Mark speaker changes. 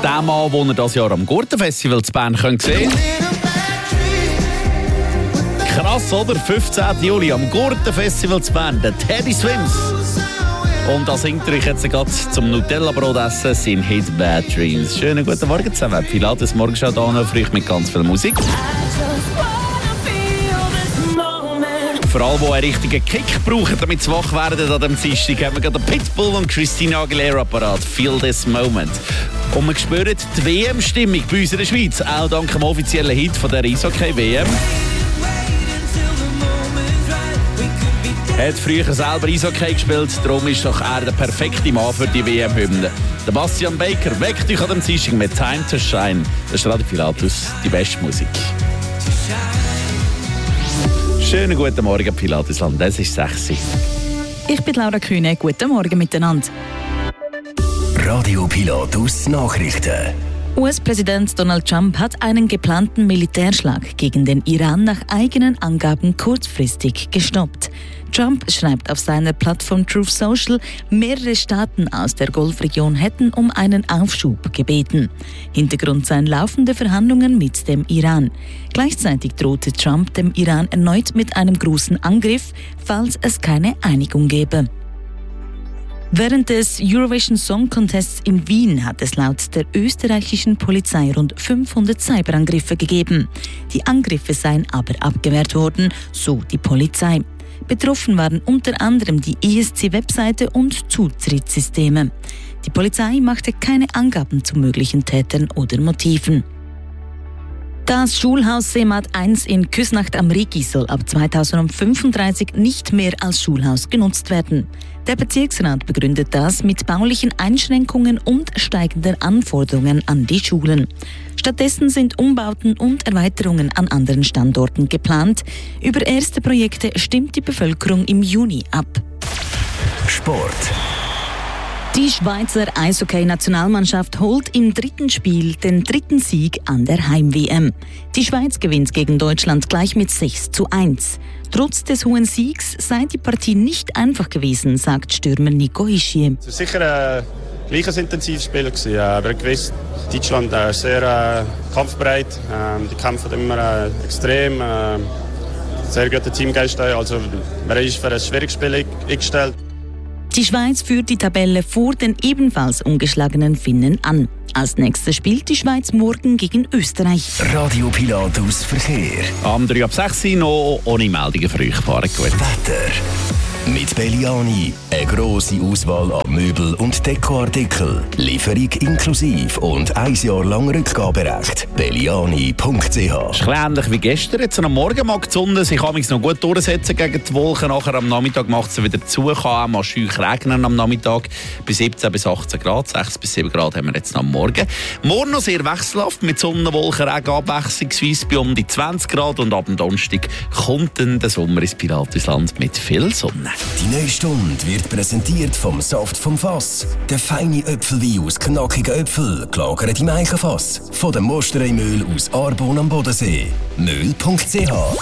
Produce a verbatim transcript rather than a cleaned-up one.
Speaker 1: Der Mann, den ihr dieses Jahr am Gurtenfestival zu Bern könnt sehen. Krass, oder? fünfzehnten Juli am Gurtenfestival zu Bern, der Teddy Swims. Und da singt er euch jetzt gerade zum Nutella-Brot essen sein Hit Bad Dreams. Schönen guten Morgen zusammen. Pilates Morgenschau da noch für euch mit ganz viel Musik. Für alle, die einen richtigen Kick brauchen, damit sie wach werden an dem Dienstag, haben wir gerade Pitbull und Christina Aguilera parat. Feel this moment. Und wir spüren die W M-Stimmung bei uns in der Schweiz, auch dank dem offiziellen Hit von der Eishockey-W M. Er hat früher selber Eishockey gespielt, darum ist doch er der perfekte Mann für die W M-Hymne. Der Bastian Baker weckt euch an dem Dienstag mit Time to Shine. Das ist Radio Pilatus, die beste Musik. Schönen guten Morgen, Pilatusland, es ist sechs Uhr.
Speaker 2: Ich bin Laura Kühne, guten Morgen miteinander.
Speaker 3: Radio Pilatus Nachrichten.
Speaker 2: U S-Präsident Donald Trump hat einen geplanten Militärschlag gegen den Iran nach eigenen Angaben kurzfristig gestoppt. Trump schreibt auf seiner Plattform Truth Social, mehrere Staaten aus der Golfregion hätten um einen Aufschub gebeten. Hintergrund seien laufende Verhandlungen mit dem Iran. Gleichzeitig drohte Trump dem Iran erneut mit einem großen Angriff, falls es keine Einigung gäbe. Während des Eurovision Song Contests in Wien hat es laut der österreichischen Polizei rund fünfhundert Cyberangriffe gegeben. Die Angriffe seien aber abgewehrt worden, so die Polizei. Betroffen waren unter anderem die E S C-Webseite und Zutrittssysteme. Die Polizei machte keine Angaben zu möglichen Tätern oder Motiven. Das Schulhaus Seemat eins in Küsnacht am Rigi soll ab zweitausendfünfunddreißig nicht mehr als Schulhaus genutzt werden. Der Bezirksrat begründet das mit baulichen Einschränkungen und steigenden Anforderungen an die Schulen. Stattdessen sind Umbauten und Erweiterungen an anderen Standorten geplant. Über erste Projekte stimmt die Bevölkerung im Juni ab.
Speaker 3: Sport.
Speaker 2: Die Schweizer Eishockey-Nationalmannschaft holt im dritten Spiel den dritten Sieg an der Heim-W M. Die Schweiz gewinnt gegen Deutschland gleich mit sechs zu eins. Trotz des hohen Siegs sei die Partie nicht einfach gewesen, sagt Stürmer Nico Hischier.
Speaker 4: Es war sicher ein gleiches intensives Spiel. Wir haben gewusst, Deutschland ist sehr äh, kampfbereit. Ähm, die kämpfen immer äh, extrem. Äh, sehr guter Teamgeist. Also, man ist für ein schwieriges Spiel eingestellt.
Speaker 2: Die Schweiz führt die Tabelle vor den ebenfalls ungeschlagenen Finnen an. Als nächstes spielt die Schweiz morgen gegen Österreich.
Speaker 3: Radio Pilatus Verkehr.
Speaker 1: Am drei ab sechs Uhr noch ohne Meldungen für euch. Fahren gut.
Speaker 3: Wetter. Mit Belliani. Eine grosse Auswahl an Möbel- und Dekoartikel. Lieferung inklusive und ein Jahr lang Rückgaberecht. Belliani punkt c h.
Speaker 1: Es ist ähnlich wie gestern. Jetzt am Morgen mag die Sonne sich noch gut durchsetzen gegen die Wolken. Nachher am Nachmittag macht sie wieder zu. Kann auch mal scheuch regnen am Nachmittag. Bei siebzehn bis achtzehn Grad. sechs bis sieben Grad haben wir jetzt noch am Morgen. Morgen noch sehr wechselhaft. Mit Sonne, Wolken, Regen abwechslungsweise bei um die zwanzig Grad. Und ab dem Donnerstag kommt dann der Sommer ins Pilatusland mit viel Sonne.
Speaker 3: Die neue Stunde wird präsentiert vom Saft vom Fass. Der feine Äpfelwein aus knackigen Äpfeln, gelagert im Eichenfass. Von dem Mosterei-Mehl aus Arbon am Bodensee. Mehl punkt c h.